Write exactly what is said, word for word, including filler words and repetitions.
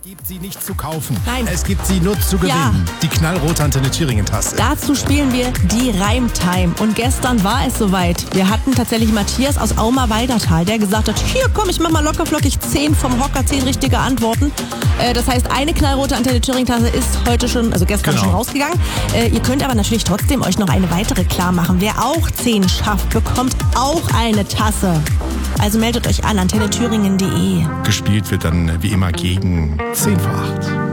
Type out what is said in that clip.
Gibt sie nicht zu kaufen. Nein. Es gibt sie nur zu gewinnen. Ja. Die knallrote Antenne Thüringen-Tasse. Dazu spielen wir die Reimtime. Und gestern war es soweit. Wir hatten tatsächlich Matthias aus Auma-Waldertal, der gesagt hat, hier komm, ich mach mal lockerflockig zehn vom Hocker, zehn richtige Antworten. Äh, das heißt, eine knallrote Antenne Thüringen-Tasse ist heute schon, also gestern Genau. schon rausgegangen. Äh, ihr könnt aber natürlich trotzdem euch noch eine weitere klar machen. Wer auch zehn schafft, bekommt auch eine Tasse. Also meldet euch an, antenne thüringen punkt de. Gespielt wird dann wie immer gegen zehn vor acht.